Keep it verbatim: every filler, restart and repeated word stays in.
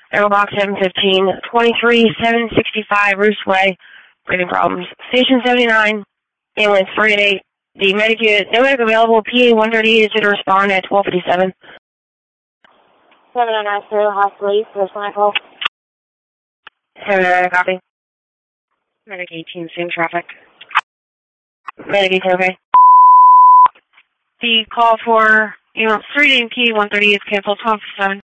Aerobox seven fifteen, twenty-three seven sixty-five Roos Way, breathing problems. Station seventy-nine, ambulance three eight eight. The medic unit, no medic available, P A one thirty-eight is to respond at twelve fifty-seven. seven nine nine zero, hospital east, there's my call. seven nine nine, copy. Medic eighteen, same traffic. Medic eighteen, okay. The call for ambulance three eight eight P A one thirty-eight is canceled, twelve fifty-seven.